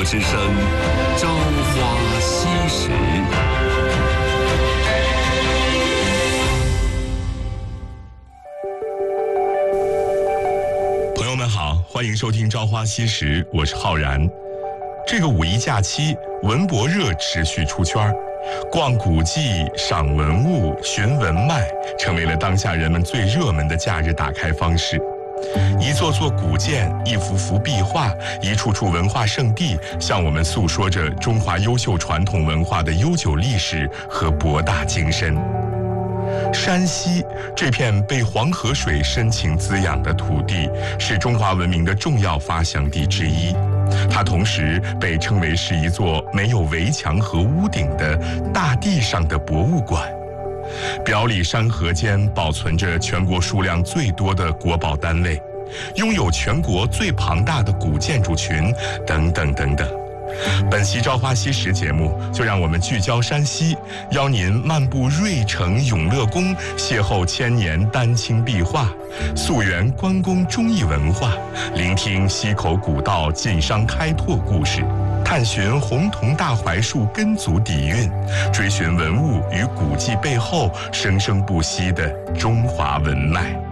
之声《朝花夕拾》。 朋友们好，欢迎收听《朝花夕拾》，我是浩然。这个五一假期，文博热持续出圈，逛古迹、赏文物、寻文脉，成为了当下人们最热门的假日打开方式。一座座古建，一幅幅壁画，一处处文化圣地，向我们诉说着中华优秀传统文化的悠久历史和博大精深。山西这片被黄河水深情滋养的土地，是中华文明的重要发祥地之一。它同时被称为是一座没有围墙和屋顶的大地上的博物馆。表里山河间保存着全国数量最多的国宝单位，拥有全国最庞大的古建筑群，等等等等。本期《朝花夕拾》节目，就让我们聚焦山西，邀您漫步芮城永乐宫，邂逅千年丹青壁画，溯源关公忠义文化，聆听溪口古道晋商开拓故事，探寻洪桐大槐树根祖底蕴，追寻文物与古迹背后生生不息的中华文脉。